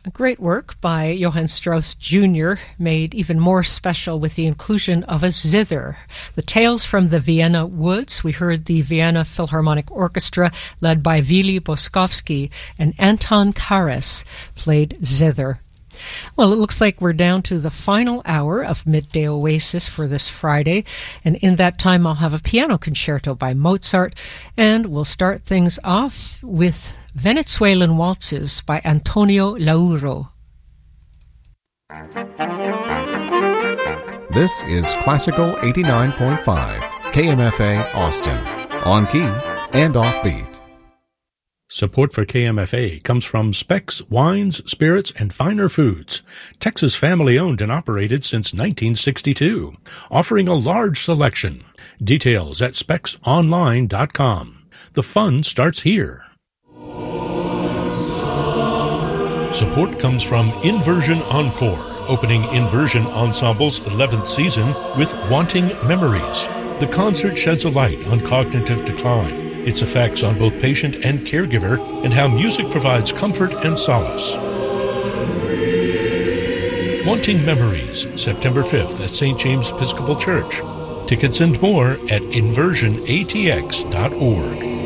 A great work by Johann Strauss Jr., made even more special with the inclusion of a zither. The Tales from the Vienna Woods. We heard the Vienna Philharmonic Orchestra, led by Willy Boskowski, and Anton Karas played zither. Well, it looks like we're down to the final hour of Midday Oasis for this Friday, and in that time I'll have a piano concerto by Mozart, and we'll start things off with Venezuelan Waltzes by Antonio Lauro. This is Classical 89.5, KMFA Austin, on key and offbeat. Support for KMFA comes from Specs Wines, Spirits, and Finer Foods, Texas family-owned and operated since 1962, offering a large selection. Details at specsonline.com. The fun starts here. Support comes from Inversion Encore, opening Inversion Ensemble's 11th season with Wanting Memories. The concert sheds a light on cognitive decline, its effects on both patient and caregiver, and how music provides comfort and solace. Wanting Memories, September 5th at St. James Episcopal Church. Tickets and more at inversionatx.org.